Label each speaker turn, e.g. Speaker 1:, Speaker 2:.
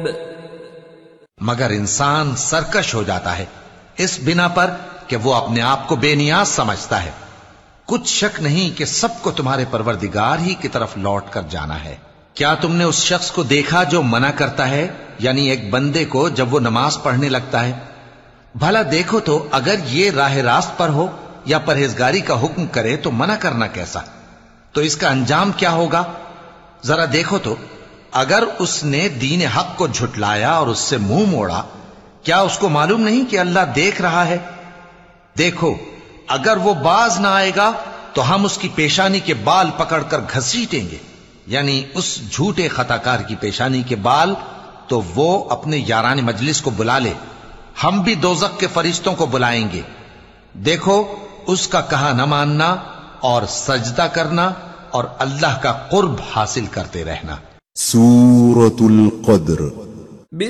Speaker 1: مگر انسان سرکش ہو جاتا ہے اس بنا پر کہ وہ اپنے آپ کو بے نیاز سمجھتا ہے۔ کچھ شک نہیں کہ سب کو تمہارے پروردگار ہی کی طرف لوٹ کر جانا ہے۔ کیا تم نے اس شخص کو دیکھا جو منع کرتا ہے، یعنی ایک بندے کو جب وہ نماز پڑھنے لگتا ہے؟ بھلا دیکھو تو اگر یہ راہ راست پر ہو یا پرہیزگاری کا حکم کرے تو منع کرنا کیسا؟ تو اس کا انجام کیا ہوگا؟ ذرا دیکھو تو اگر اس نے دین حق کو جھٹلایا اور اس سے منہ موڑا، کیا اس کو معلوم نہیں کہ اللہ دیکھ رہا ہے؟ دیکھو اگر وہ باز نہ آئے گا تو ہم اس کی پیشانی کے بال پکڑ کر گھسیٹیں گے، یعنی اس جھوٹے خطا کار کی پیشانی کے بال، تو وہ اپنے یاران مجلس کو بلا لے، ہم بھی دوزخ کے فرشتوں کو بلائیں گے۔ دیکھو اس کا کہا نہ ماننا اور سجدہ کرنا اور اللہ کا قرب حاصل کرتے رہنا۔
Speaker 2: سورة القدر